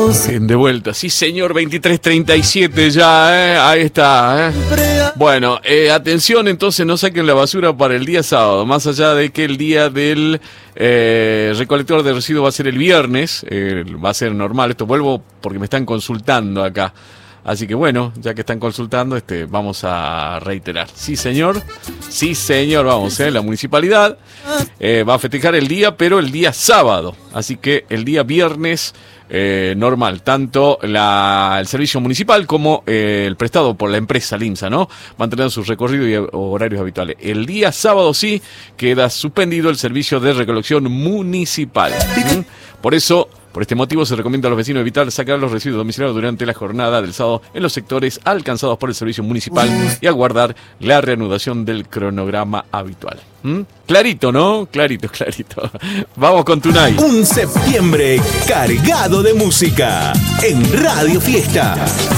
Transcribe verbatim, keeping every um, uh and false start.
Bien, de vuelta. Sí, señor, veintitrés treinta y siete ya, ¿eh? Ahí está, ¿eh? Bueno, eh, atención, entonces no saquen la basura para el día sábado, más allá de que el día del eh, recolector de residuos va a ser el viernes, eh, va a ser normal. Esto vuelvo porque me están consultando acá. Así que bueno, ya que están consultando, este, vamos a reiterar. Sí, señor. Sí, señor, vamos, ¿eh? La municipalidad eh, va a festejar el día, pero el día sábado. Así que el día viernes eh, normal, tanto la, el servicio municipal como eh, el prestado por la empresa LIMSA, ¿no? Manteniendo sus recorridos y horarios habituales. El día sábado sí queda suspendido el servicio de recolección municipal. ¿Mm? Por eso... Por este motivo se recomienda a los vecinos evitar sacar los residuos domiciliarios durante la jornada del sábado en los sectores alcanzados por el servicio municipal y aguardar la reanudación del cronograma habitual. ¿Mm? Clarito, ¿no? Clarito, clarito. Vamos con Tunay. Un septiembre cargado de música en Radio Fiesta.